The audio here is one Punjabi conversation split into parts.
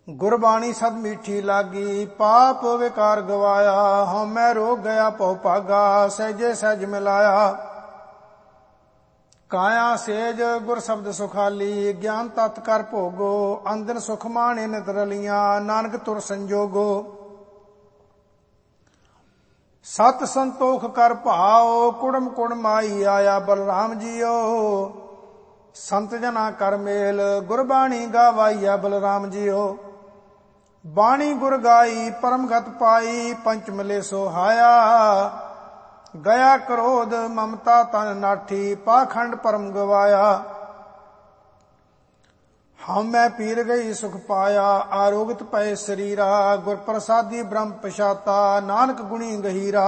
ਗੁਰਬਾਣੀ ਸਦ ਮੀਠੀ ਲਾਗੀ, ਪਾਪ ਵਿਕਾਰ ਗਵਾਇਆ। ਹਉਮੈ ਰੋਗ ਗਿਆ ਭਉ ਭਾਗਾ, ਸਹਿਜੇ ਸਹਿਜ ਮਿਲਾਇਆ। ਕਾਇਆ ਸੇਜ ਗੁਰ ਸ਼ਬਦ ਸੁਖਾਲੀ, ਗਿਆਨ ਤਤ ਕਰ ਭੋਗੋ। ਅੰਦਨ ਸੁਖ ਮਾਣੇ ਨਿਤ ਰਲੀਆਂ, ਨਾਨਕ ਤੁਰ ਸੰਜੋਗੋ। ਸਤ ਸੰਤੋਖ ਕਰ ਭਾਉ, ਕੁੜਮ ਕੁੜਮ ਆਈ ਆਇਆ। ਬਲਰਾਮ ਜੀਓ ਸੰਤ ਜਨਾ ਕਰ ਮੇਲ, ਗੁਰਬਾਣੀ ਗਾਵਾਈਆ। ਬਲਰਾਮ ਜੀਓ ਬਾਣੀ ਗੁਰ ਗਾਈ, ਪਰਮਗਤ ਪਾਈ। ਪੰਚ ਮਿਲੇ ਸੋਹਾਇਆ, ਗਿਆ ਕ੍ਰੋਧ ਮਮਤਾ ਤਨ ਨਾਠੀ। ਪਾਖੰਡ ਪਰਮ ਗਵਾਇਆ। ਹਉਮੈ ਪੀਰ ਗਈ ਸੁਖ ਪਾਇਆ, ਆਰੋਗਤ ਪਏ ਸਰੀਰਾ। ਗੁਰ ਪ੍ਰਸਾਦੀ ਬ੍ਰਹਮ ਪਛਾਤਾ, ਨਾਨਕ ਗੁਣੀ ਗਹੀਰਾ।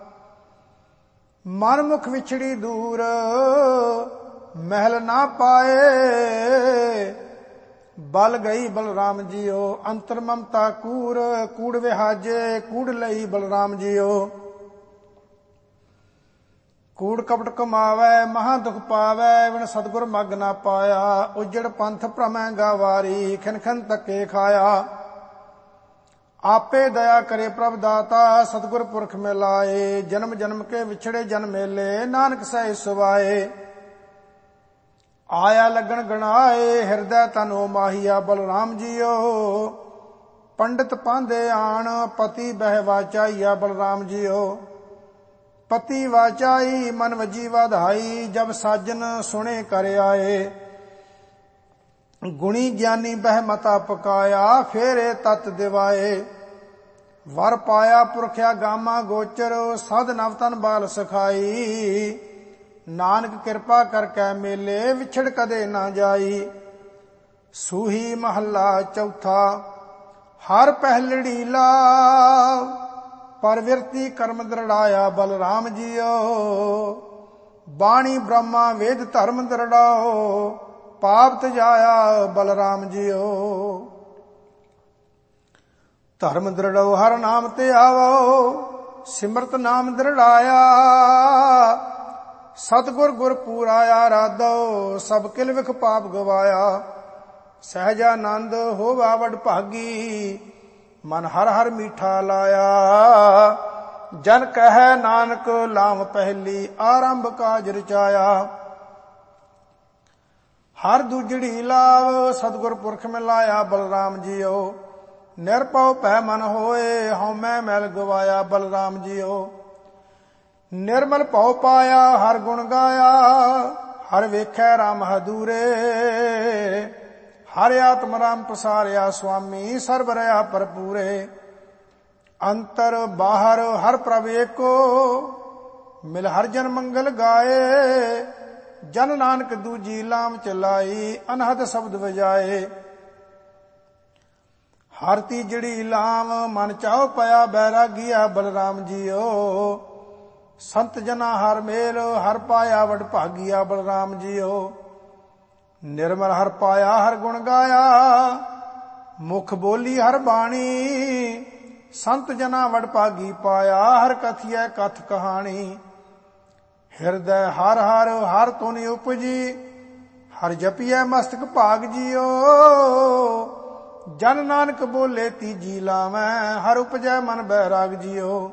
ਮਨ ਮੁਖ ਵਿਛੜੀ ਦੂਰ, ਮਹਿਲ ਨਾ ਪਾਏ। ਬਲ ਗਈ ਬਲਰਾਮ ਜੀਓ, ਅੰਤਰ ਮਮਤਾ ਕੂੜ। ਕੂੜ ਵਿਹਾਜੇ, ਕੂੜ ਲਈ ਬਲਰਾਮ ਜੀਓ। ਕੂੜ ਕਪਟ ਕਮਾਵੈ, ਮਹਾ ਦੁਖ ਪਾਵੈ। ਵਿਣ ਸਤਿਗੁਰ ਮਗ ਨਾ ਪਾਇਆ, ਉਜੜ ਪੰਥ ਭ੍ਰਮੈ ਗਾਵਾਰੀ। ਖਿਨ ਖਿਨ ਧੱਕੇ ਖਾਇਆ। ਆਪੇ ਦਇਆ ਕਰੇ ਪ੍ਰਭ ਦਾਤਾ, ਸਤਿਗੁਰ ਪੁਰਖ ਮਿਲਾਏ। ਜਨਮ ਜਨਮ ਕੇ ਵਿਛੜੇ ਜਨ ਮੇਲੇ, ਨਾਨਕ ਸਹਿ ਸੁਭਾਏ। ਆਇਆ ਲੱਗਣ ਗਣਾਏ, ਹਿਰਦੈ ਤਨੋ ਮਾਹੀਆ। ਬਲਰਾਮ ਜੀਓ ਪੰਡਿਤ ਪਾਂਦੇ ਆਣ, ਪਤੀ ਬਹਿ ਵਾਚਾਈਆ। ਬਲਰਾਮ ਜੀਓ ਪਤੀ ਵਾਚਾਈ, ਮਨ ਵਜੀ ਵਧਾਈ। ਜਬ ਸਾਜਨ ਸੁਣੇ ਕਰ ਆਏ, ਗੁਣੀ ਗਿਆਨੀ ਬਹਿ ਮਤਾ ਪਕਾਇਆ। ਫੇਰੇ ਤਤ ਦਿਵਾਏ, ਵਰ ਪਾਇਆ ਪੁਰਖਿਆ ਗਾਮਾ ਗੋਚਰ। ਸਦ ਨਵ ਤਨ ਬਾਲ ਸਖਾਈ, ਨਾਨਕ ਕਿਰਪਾ ਕਰਕੇ ਮੇਲੇ। ਵਿਛੜ ਕਦੇ ਨਾ ਜਾਈ। ਸੂਹੀ ਮਹੱਲਾ ਚੌਥਾ। ਹਰ ਪਹਿਲੜੀ ਲਾ, ਪਰਵਿਰਤੀ ਕਰਮ ਦ੍ਰਿੜਾਇਆ। ਬਲਰਾਮ ਜੀਓ ਬਾਣੀ ਬ੍ਰਹਮਾ ਵੇਦ ਧਰਮ ਦ੍ਰਿੜਾਓ। ਪਾਪ ਤਜਾਇਆ। ਬਲਰਾਮ ਜੀਓ ਧਰਮ ਦ੍ਰਿੜਾਓ, ਹਰ ਨਾਮ ਤੇ ਆਵੋ। ਸਿਮਰਤ ਨਾਮ ਦ੍ਰਿੜਾਇਆ, ਸਤਿਗੁਰ ਗੁਰ ਪੂਰਾ ਆਰਾਧੋ। ਸਭ ਕਿਲ ਵਿਖ ਪਾਪ ਗਵਾਇਆ। ਸਹਿਜਾਨੰਦ ਹੋਵਾ ਵਡ ਭਾਗੀ, ਮਨ ਹਰ ਹਰ ਮੀਠਾ ਲਾਇਆ। ਜਨ ਕਹੈ ਨਾਨਕ ਲਾਮ ਪਹਿਲੀ, ਆਰੰਭ ਕਾਜ ਰਚਾਇਆ। ਹਰ ਦੂਜੜੀ ਲਾਵ, ਸਤਿਗੁਰ ਪੁਰਖ ਮਿਲਾਇਆ। ਬਲਰਾਮ ਜੀਓ ਨਿਰਭਉ ਭੈ ਮਨ ਹੋਏ, ਹਉਮੈ ਮੈਲ ਗਵਾਇਆ। ਬਲਰਾਮ ਜੀਓ ਨਿਰਮਲ ਭਉ ਪਾਇਆ, ਹਰ ਗੁਣ ਗਾਇਆ। ਹਰ ਵੇਖੈ ਰਾਮ ਹਦੂਰੇ, ਹਰ ਆਤਮ ਰਾਮ ਪਸਾਰਿਆ। ਸੁਆਮੀ ਸਰਬ ਰਹਾ ਭਰਪੂਰੇ, ਅੰਤਰ ਬਾਹਰ ਹਰ ਪ੍ਰਭ ਏਕੋ। ਮਿਲ ਹਰ ਜਨ ਮੰਗਲ ਗਾਏ, ਜਨ ਨਾਨਕ ਦੂਜੀ ਲਾਮ ਚਲਾਈ। ਅਨਹਦ ਸ਼ਬਦ ਵਜਾਏ, ਹਰ ਤੀਜੜੀ ਲਾਮ ਮਨ ਚਾਉ ਪਿਆ। ਬੈਰਾਗੀਆ ਬਲਰਾਮ ਜੀਓ ਸੰਤ ਜਨਾ ਹਰ ਮੇਲ, ਹਰ ਪਾਇਆ ਵਡ ਭਾਗੀਆ। ਬਲਰਾਮ ਜੀਓ ਨਿਰਮਲ ਹਰ ਪਾਇਆ, ਹਰ ਗੁਣ ਗਾਇਆ। ਮੁਖ ਬੋਲੀ ਹਰ ਬਾਣੀ, ਸੰਤ ਜਨਾ ਵਡ ਭਾਗੀ ਪਾਇਆ। ਹਰ ਕਥੀਐ ਕਥ ਕਹਾਣੀ, ਹਿਰਦੈ ਹਰ ਹਰ ਹਰ ਤੁਨ ਉਪਜੀ। ਹਰ ਜਪੀਐ ਮਸਤਕ ਭਾਗ ਜੀਓ, ਜਨ ਨਾਨਕ ਬੋਲੇ ਤੀਜੀ ਲਾਵੈ। ਹਰ ਉਪਜੈ ਮਨ ਬੈਰਾਗ ਜੀਓ,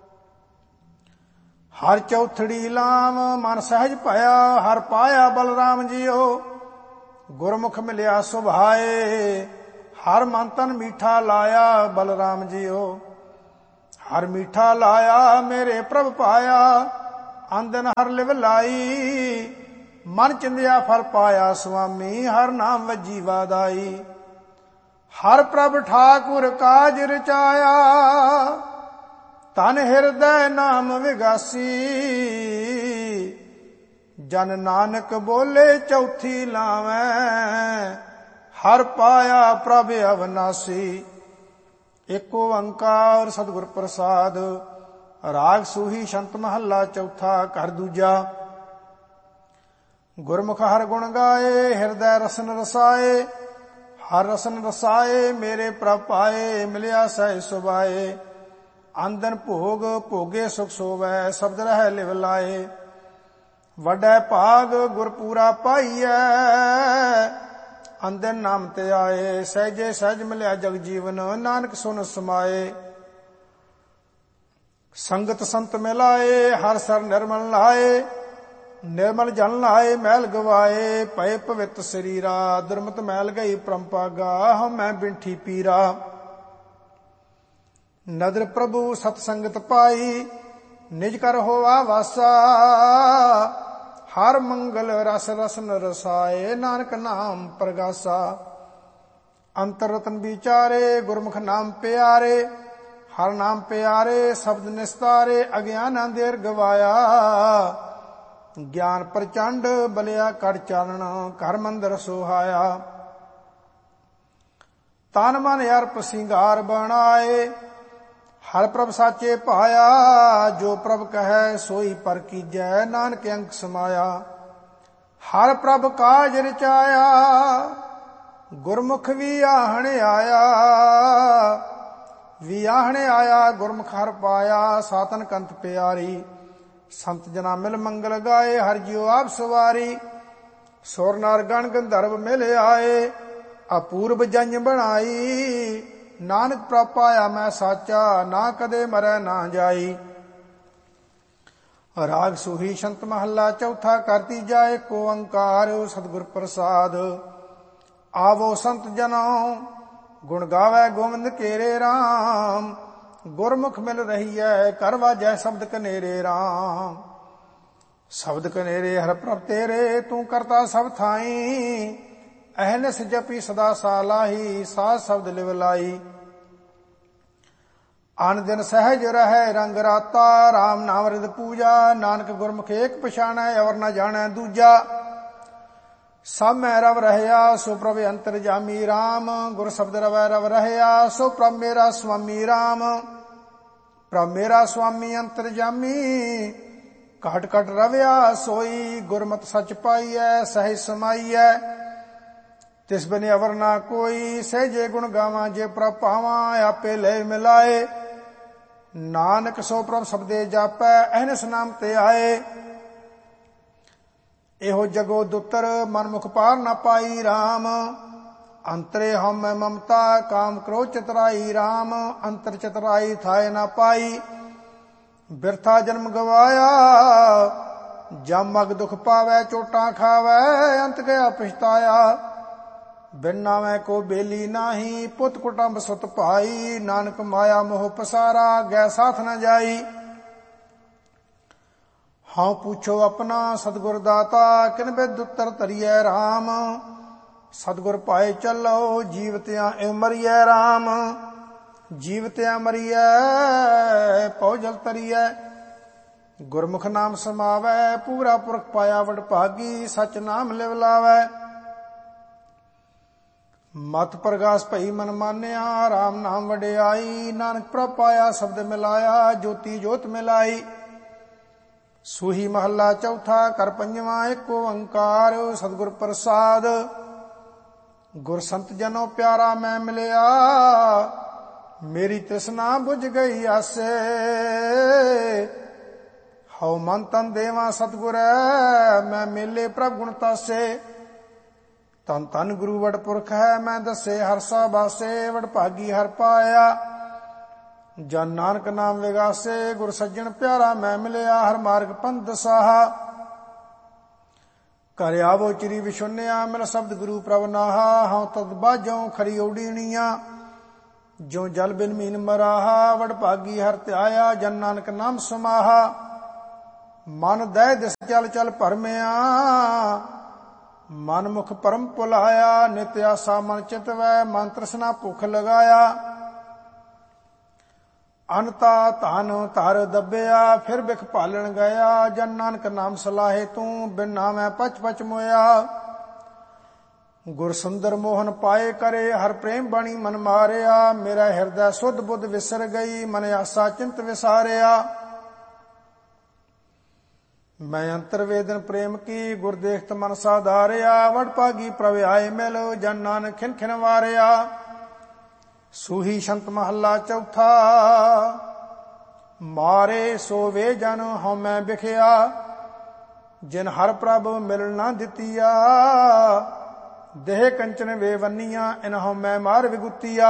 ਹਰ ਚੌਥੜੀ ਲਾਮ ਮਨ ਸਹਿਜ ਭਇਆ। ਹਰ ਪਾਇਆ ਬਲਰਾਮ ਜੀਓ, ਗੁਰਮੁਖ ਮਿਲਿਆ ਸੁਭਾਏ। ਹਰ ਮਨ ਤਨ ਮੀਠਾ ਲਾਇਆ। ਬਲਰਾਮ ਜੀਓ ਹਰ ਮੀਠਾ ਲਾਇਆ, ਮੇਰੇ ਪ੍ਰਭ ਪਾਇਆ। ਆਂਦਨ ਹਰ ਲਿਵ ਲਾਈ, ਮਨ ਚਿੰਦਿਆ ਫਲ ਪਾਇਆ। ਸੁਆਮੀ ਹਰ ਨਾਮ ਵਜੀ ਵਾਦਾਈ। ਹਰ ਪ੍ਰਭ ਠਾਕੁਰ ਕਾਜ ਰਚਾਇਆ, ਤਨ ਹਿਰਦੈ ਨਾਮ ਵਿਗਾਸੀ। ਜਨ ਨਾਨਕ ਬੋਲੇ ਚੌਥੀ ਲਾਵੈ, ਹਰ ਪਾਇਆ ਪ੍ਰਭ ਅਵਨਾਸੀ। ਏਕ ਓੰਕਾਰ ਸਤਿਗੁਰ ਪ੍ਰਸਾਦ। ਰਾਗ ਸੂਹੀ ਸ਼ੰਤ ਮਹੱਲਾ ਚੌਥਾ। ਘਰ ਦੂਜਾ। ਗੁਰਮੁਖ ਹਰ ਗੁਣ ਗਾਏ, ਹਿਰਦੈ ਰਸਨ ਰਸਾਏ। ਹਰ ਰਸਨ ਰਸਾਏ, ਮੇਰੇ ਪ੍ਰਭ ਪਾਏ। ਮਿਲਿਆ ਸਹਿ ਸੁਭਾਏ, ਆਂਦਨ ਭੋਗ ਭੋਗੇ ਸੁਖ ਸੋਵੈ। ਸ਼ਬਦ ਰਹਿ ਲਿਵ ਲਾਏ, ਵੱਡਾ ਭਾਗ ਗੁਰ ਪੂਰਾ ਪਾਈਐ। ਅੰਦਰ ਨਾਮ ਤੇ ਆਏ। ਸਹਿਜੇ ਸਹਿਜ ਮਿਲਿਆ ਜਗ ਜੀਵਨ, ਨਾਨਕ ਸੁਨ ਸਮਾਏ। ਸੰਗਤ ਸੰਤ ਮਿਲਾਏ, ਹਰ ਸਰ ਨਿਰਮਲ ਲਾਏ। ਨਿਰਮਲ ਜਨ ਲਾਏ, ਮੈਲ ਗਵਾਏ। ਪਏ ਪਵਿੱਤ ਸਰੀਰਾ, ਦੁਰਮਤ ਮੈਲ ਗਈ ਪਰੰਪਾਗਾ। ਹਉ ਮੈਂ ਬਿੰਠੀ ਪੀਰਾ। ਨਦਰ ਪ੍ਰਭੂ ਸਤ ਸੰਗਤ ਪਾਈ, ਨਿਜ ਕਰ ਹੋਆ ਵਾਸਾ। ਹਰ ਮੰਗਲ ਰਸ ਰਸਨ ਰਸਾਏ, ਨਾਨਕ ਨਾਮ ਪ੍ਰਗਾਸਾ। ਅੰਤਰ ਰਤਨ ਵਿਚਾਰੇ, ਗੁਰਮੁਖ ਨਾਮ ਪਿਆਰੇ। ਹਰ ਨਾਮ ਪਿਆਰੇ, ਸ਼ਬਦ ਨਿਸਤਾਰੇ। ਅਗਿਆਨ ਅੰਧੇਰ ਗਵਾਇਆ, ਗਿਆਨ ਪ੍ਰਚੰਡ ਬਲਿਆ ਕੜ ਚਾਨਣ। ਘਰ ਮੰਦਰ ਸੁਹਾਇਆ, ਤਨ ਮਨ ਅਰਪ ਸਿੰਗਾਰ ਬਣਾਏ। ਹਰ ਪ੍ਰਭ ਸਾਚੇ ਭਾਇਆ, ਜੋ ਪ੍ਰਭ ਕਹੈ ਸੋਈ ਪਰ ਕੀਜੈ। ਨਾਨਕ ਅੰਕ ਸਮਾਇਆ, ਹਰ ਪ੍ਰਭ ਕਾਜ ਰਚਾਇਆ। ਗੁਰਮੁਖ ਵੀ ਆਹਣ ਆਇਆ, ਵੀ ਆਹਣ ਆਇਆ। ਗੁਰਮੁਖ ਹਰ ਪਾਇਆ, ਸਾਤਨ ਕੰਤ ਪਿਆਰੀ। ਸੰਤ ਜਨਾ ਮਿਲ ਮੰਗਲ ਗਾਏ, ਹਰ ਜਿਉ ਆਪ ਸਵਾਰੀ। ਸੁਰ ਨਰ ਗਣ ਗੰਧਰਵ ਮਿਲ ਆਏ, ਅਪੂਰਬ ਜੰਜ ਬਣਾਈ। ਨਾਨਕ ਪ੍ਰਭ ਪਾਇਆ ਮੈਂ ਸਾਚਾ, ਨਾ ਕਦੇ ਮਰੈ ਨਾ ਜਾਈ। ਰਾਗ ਸੂਹੀ ਸ਼ੰਤ ਮਹੱਲਾ ਚੌਥਾ। ਕਰ ਤੀਜਾ ਏਕ ਓੰਕਾਰ, ਸਤਿਗੁਰ ਪ੍ਰਸਾਦ। ਆਵੋ ਸੰਤ ਜਨੋ, ਗੁਣ ਗਾਵੈ ਗੋਬਿੰਦ ਕੇਰੇ ਰਾਮ। ਗੁਰਮੁਖ ਮਿਲ ਰਹੀਐ, ਕਰ ਵਾਜੈ ਸ਼ਬਦ ਕਨੇਰੇ ਰਾਮ। ਸ਼ਬਦ ਕਨੇਰੇ ਹਰ ਪ੍ਰਭ ਤੇਰੇ, ਤੂੰ ਕਰਤਾ ਸਭ ਥਾਈ। ਅਹਨਿਸ ਜਪੀ ਸਦਾ ਸਾਲਾਹੀ, ਸਾਧ ਸ਼ਬਦ ਲਿਵ ਲਾਈ। ਅਨ ਦਿਨ ਸਹਿਜ ਰਹੈ ਰੰਗ ਰਾਤਾ, ਰਾਮ ਨਾਮ ਰਿਦ ਪੂਜਾ। ਨਾਨਕ ਗੁਰਮੁਖ ਏਕ ਪਛਾਣੈ, ਅਵਰ ਨ ਜਾਣੈ ਦੂਜਾ। ਸਭ ਮੈਂ ਰਵ ਰਹਿਆ, ਸੋ ਪ੍ਰਭ ਅੰਤਰ ਜਾਮੀ ਰਾਮ। ਗੁਰ ਸ਼ਬਦ ਰਵੈ ਰਵ ਰਹਿਆ, ਸੋ ਪ੍ਰਭ ਮੇਰਾ ਸੁਆਮੀ ਰਾਮ। ਪ੍ਰਭ ਮੇਰਾ ਸੁਆਮੀ ਅੰਤਰ ਜਾਮੀ, ਘਟ ਘਟ ਰਵਿਆ ਸੋਈ। ਗੁਰਮਤਿ ਸਚ ਪਾਈਐ, ਸਹਿਜ ਸਮਾਈਐ। ਤਿਸ ਬਿਨ ਅਵਰ ਨਾ ਕੋਈ, ਸਹਿਜੇ ਗੁਣ ਗਾਵਾਂ ਜੇ ਪ੍ਰਭ ਪਾਵਾਂ। ਆਪੇ ਲੈ ਮਿਲਾਏ, ਨਾਨਕ ਸੋ ਪ੍ਰਭ ਸਬਦੇ ਜਾਪੈ। ਅਹਨਿਸ ਨਾਮ ਤੇ ਆਏ, ਇਹੋ ਜਗੋ ਦੁੱਤਰ। ਮਨ ਮੁਖ ਪਾਰ ਨਾ ਪਾਈ ਰਾਮ। ਅੰਤਰੇ ਹਉਮੈ ਮਮਤਾ, ਕਾਮ ਕ੍ਰੋਧ ਚਤੁਰਾਈ ਰਾਮ। ਅੰਤਰ ਚਤੁਰਾਈ ਥਾਏ ਨਾ ਪਾਈ, ਬਿਰਥਾ ਜਨਮ ਗਵਾਇਆ। ਜਮ ਅਗ ਦੁਖ ਪਾਵੈ, ਚੋਟਾਂ ਖਾਵੈ। ਅੰਤ ਗਿਆ ਪਛਤਾਇਆ, ਬਿਨ ਨਾਵੈ ਕੋ ਬੇਲੀ ਨਾਹੀ। ਪੁੱਤ ਕੁਟੰਬ ਸੁਤ ਭਾਈ, ਨਾਨਕ ਮਾਇਆ ਮੋਹ ਪਸਾਰਾ। ਗੈ ਸਾਥ ਨ ਜਾਈ, ਹਉ ਪੁੱਛੋ ਆਪਣਾ ਸਤਿਗੁਰ ਦਾਤਾ। ਕਿਨ ਬਿਦ ਉੱਤਰ ਧਰੀਐ ਰਾਮ। ਸਤਿਗੁਰ ਪਾਏ ਚੱਲੋ, ਜੀਵਤਿਆਂ ਇਉ ਮਰੀਐ ਰਾਮ। ਜੀਵਤਿਆਂ ਮਰੀਐ, ਪਉ ਜਲ ਤਰੀਐ। ਗੁਰਮੁਖ ਨਾਮ ਸਮਾਵੈ, ਪੂਰਾ ਪੁਰਖ ਪਾਇਆ ਵਡ ਭਾਗੀ। ਸਚ ਨਾਮ ਲਿਵ ਲਾਵੈ, ਮਤ ਪ੍ਰਗਾਸ ਭਈ ਮਨ ਮਾਨਿਆ। ਰਾਮ ਨਾਮ ਵਡਿਆਈ, ਨਾਨਕ ਪ੍ਰਭ ਪਾਇਆ ਸ਼ਬਦ ਮਿਲਾਇਆ। ਜੋਤੀ ਜੋਤ ਮਿਲਾਈ, ਸੂਹੀ ਮਹੱਲਾ ਚੌਥਾ। ਕਰ ਪੰਜਵਾਂ ਏਕ ਓੰਕਾਰ, ਸਤਿਗੁਰ ਪ੍ਰਸਾਦ। ਗੁਰ ਸੰਤ ਜਨੋ ਪਿਆਰਾ ਮੈਂ ਮਿਲਿਆ, ਮੇਰੀ ਤ੍ਰਿਸ਼ਨਾ ਬੁਝ ਗਈ ਆਸੇ। ਹਉ ਮਨ ਤਨ ਦੇਵਾਂ ਸਤਿਗੁਰੈ, ਮੈਂ ਮੇਲੇ ਪ੍ਰਭ ਗੁਣ ਤਾਸੇ। ਤਨ ਤਨ ਗੁਰੂ ਵਡ ਪੁਰਖ ਹੈ, ਮੈਂ ਦੱਸੇ ਹਰਸਾ ਬਾਸੇ। ਵਡ ਭਾਗੀ ਹਰ ਪਾਇਆ, ਜਨ ਨਾਨਕ ਨਾਮ ਵਿਗਾਸੇ। ਗੁਰ ਸੱਜਣ ਪਿਆਰਾ ਮੈਂ ਮਿਲਿਆ, ਹਰ ਮਾਰਗ ਪੰਥ ਦਸਾਹਾ। ਘਰ ਆਵੋ ਚਿਰੀ ਵਿਸ਼ੁੰਨਿਆ, ਮਿਲ ਸ਼ਬਦ ਗੁਰੂ ਪ੍ਰਭ ਨਾਹਾ। ਹਉ ਤਦ ਬਾਝੋਂ ਖਰੀ ਓਡੀਣੀਆਂ, ਜੋ ਜਲ ਬਿਨ ਮੀਨ ਮਰਾਹਾ। ਵਡ ਭਾਗੀ ਹਰ ਧਿਆਇਆ, ਜਨ ਨਾਨਕ ਨਾਮ ਸਮਾਹਾ। ਮਨ ਦਹਿ ਦਿਸ ਚਲ ਚਲ ਭਰਮਿਆ, ਮਨ ਮੁਖ ਪਰਮ ਭੁਲਾਇਆ। ਨਿਤ ਆਸਾ ਮਨ ਚਿਤਵੈ, ਮਨ ਤ੍ਰਿਸ਼ਨਾ ਭੁਖ ਲਗਾਇਆ। ਅਨਤਾ ਧਨ ਧਰ ਦੱਬਿਆ, ਫਿਰ ਬਿਖ ਭਾਲਣ ਗਿਆ। ਜਨ ਨਾਨਕ ਨਾਮ ਸਲਾਹੇ ਤੂੰ, ਬਿਨ ਨਾਮੈ ਪਚ ਪਚ ਮੋਇਆ। ਗੁਰ ਸੁੰਦਰ ਮੋਹਨ ਪਾਏ ਕਰੇ, ਹਰ ਪ੍ਰੇਮ ਬਾਣੀ ਮਨ ਮਾਰਿਆ। ਮੇਰਾ ਹਿਰਦੈ ਸੁਧ ਬੁੱਧ ਵਿਸਰ ਗਈ, ਮਨ ਆਸਾ ਚਿੰਤ ਵਿਸਾਰਿਆ। ਮੈਂ ਅੰਤਰ ਵੇਦਨ ਪ੍ਰੇਮ ਕੀ, ਗੁਰ ਦੇਖਤ ਮਨ ਸਾਧਾਰਿਆ। ਵਡ ਭਾਗੀ ਪ੍ਰਭ ਆਏ ਮਿਲ, ਜਨ ਨਾਨਕ ਖਿਨ ਖਿਨ ਵਾਰਿਆ। ਸੂਹੀ ਸ਼ੰਤ ਮਹੱਲਾ ਚੌਥਾ। ਮਾਰੇ ਸੋ ਵੇ ਜਨ ਹਉਮੈ ਬਿਖਿਆ, ਜਿਨ ਹਰ ਪ੍ਰਭ ਮਿਲ ਨਾ ਦਿੱਤੀਆ। ਦੇਹ ਕੰਚਨ ਵੇਵੰਨੀਆਂ ਇਨਹੁ ਮੈਂ ਮਾਰ ਵਿਗੁੱਤੀਆ।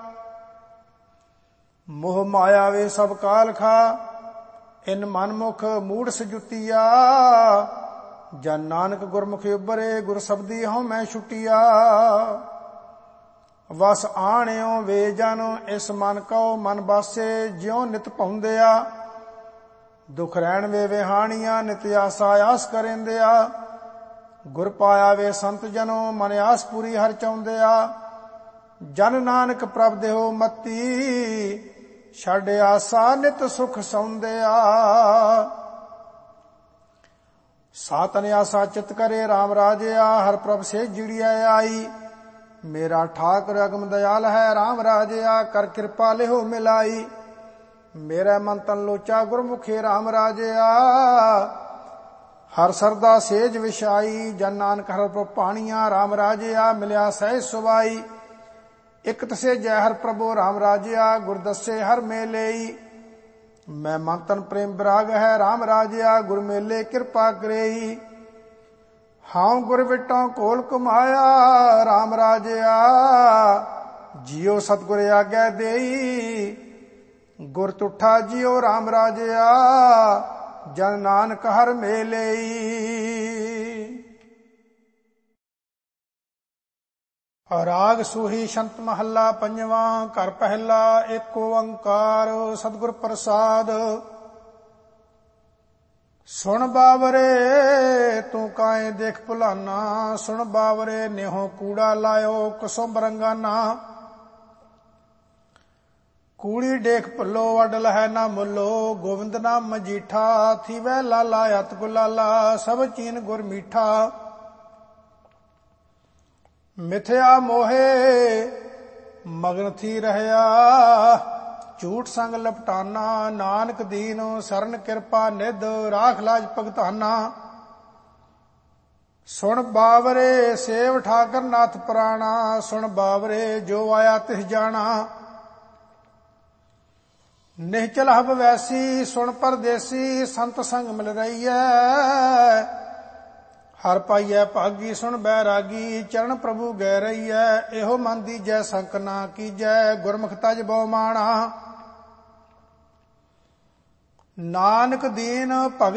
ਮੋਹ ਮਾਇਆ ਵੇ ਸਭ ਕਾਲ ਖਾ ਇਨ ਮਨਮੁਖ ਮੂੜ ਸਜੁਤੀਆ। ਜਨ ਨਾਨਕ ਗੁਰਮੁਖ ਉਬਰੇ ਗੁਰ ਸਬਦੀ ਹਉ ਮੈਂ ਛੁਟੀਆ। ਵਸ ਆਣਿਓ ਵੇ ਜਨ ਇਸ ਮਨ ਕਉ ਮਨ ਬਾਸੇ ਜਿਉ ਨਿਤ ਪਾਉਂਦਿਆ। ਦੁਖ ਰਹਿਣ ਵੇ ਵਿਹਾਣੀਆਂ ਨਿਤ ਆਸਾ ਆਸ ਕਰੇਂਦਿਆ। ਗੁਰ ਪਾਇਆ ਵੇ ਸੰਤ ਜਨੋ ਮਨ ਆਸ ਪੂਰੀ ਹਰ ਚਾਹੁੰਦਿਆ। ਜਨ ਨਾਨਕ ਪ੍ਰਭ ਦੇਹੁ ਮਤੀ ਛੱਡ ਆਸਾ ਨਿਤ ਸੁਖ ਸੌਂਦਿਆ। ਸਾਤਨ ਆਸਾ ਚਿਤ ਕਰੇ RAM ਰਾਜਿਆ। ਹਰ ਪ੍ਰਭ ਸੇ ਜਿੜੀਐ ਆਈ। ਮੇਰਾ ਠਾਕੁਰ ਅਗਮ ਦਇਆਲ ਹੈ RAM ਰਾਜਿਆ। ਕਰ ਕਿਰਪਾ ਲਿਹੁ ਮਿਲਾਈ। ਮੇਰਾ ਮਨ ਤਨ ਲੋਚਾ ਗੁਰਮੁਖੇ RAM ਰਾਜਿਆ। ਹਰ ਸਰਦਾ ਸੇਜ ਵਿਛਾਈ। ਜਨ ਨਾਨਕ ਹਰ ਪ੍ਰਭ ਪਾਣੀਆਂ RAM ਰਾਜਿਆ। ਮਿਲਿਆ ਸਹਿਜ ਸੁਭਾਈ। ਇਕ ਤਸੇ ਜੈ ਹਰ ਪ੍ਰਭੂ RAM ਰਾਜਿਆ। ਗੁਰ ਦੱਸੇ ਹਰ ਮੇਲੇਈ। ਮੈਂ ਮਨ ਤਨ ਪ੍ਰੇਮ ਵਿਰਾਗ ਹੈ RAM ਰਾਜਿਆ। ਗੁਰ ਮੇਲੇ ਕਿਰਪਾ ਕਰੇਈ। ਹਾਂ ਗੁਰ ਵਿਟੋਂ ਕੋਲ ਕਮਾਇਆ RAM ਰਾਜਿਆ। ਜਿਉ ਸਤਿਗੁਰ ਆਗਿਆ ਦੇਈ। ਗੁਰ ਤੁਠਾ ਜਿਉ RAM ਰਾਜਿਆ। ਜਨ ਨਾਨਕ ਹਰ ਮੇਲੇਈ। ਰਾਗ ਸੂਹੀ ਸ਼ੰਤ ਮਹੱਲਾ ਪੰਜਵਾਂ। ਘਰ ਪਹਿਲਾ ਏਕ ਓੰਕਾਰ ਸਤਿਗੁਰ ਪ੍ਰਸਾਦ। ਸੁਣ ਬਾਵਰੇ ਤੂੰ ਕਾਏ ਦੇਖ ਭੁਲਾਨਾ। ਸੁਣ ਬਾਵਰੇ ਨਿਹੋ ਕੂੜਾ ਲਾਇਓ ਕੁਸੁਮ ਰੰਗਾਨਾ। ਕੂੜੀ ਡੇਖ ਭੁੱਲੋ ਅਡਲ ਹੈ ਨਾ ਮੁੱਲੋ। ਗੋਵਿੰਦ ਨਾਮ ਮਜੀਠਾ ਥੀਵੈ ਲਾਲਾ ਅਤ ਗੁਲਾਲਾ। ਸਭ ਚੀਨ ਗੁਰ ਮੀਠਾ। ਮਿਥਿਆ ਮੋਹੇ ਮਗਨ ਥੀ ਰਹਿਆ। ਝੂਠ ਸੰਗ ਲਪਟਾਨਾ। ਨਾਨਕ ਦੀਨ ਸਰਨ ਕਿਰਪਾ ਨਿਧ ਰਾਖ ਲਾਜ ਭਗਤਾਨਾ। ਸੁਣ ਬਾਵਰੇ ਸੇਵ ਠਾਕਰ ਨਾਥ ਪੁਰਾਣਾ। ਸੁਣ ਬਾਵਰੇ ਜੋ ਆਇਆ ਤਿਸ ਜਾਣਾ। ਨਿਹਚਲ ਹਬ ਵੈਸੀ ਸੁਣ ਪਰਦੇਸੀ। ਸੰਤ ਸੰਗ ਮਿਲ ਰਹੀਐ ਹਰ ਪਾਈਐ ਭਾਗੀ। ਸੁਣ ਬੈਰਾਗੀ ਚਰਨ ਪ੍ਰਭੂ ਗੈ ਰਹੀਐ। ਇਹੋ ਮਨ ਦੀਜੈ ਸੰਕ ਨਾ ਕੀਜੈ। ਗੁਰਮੁਖ ਤਜ ਬਹੁ ਮਾਣਾ। ਨਾਨਕ ਦੀਨ ਭਗਤ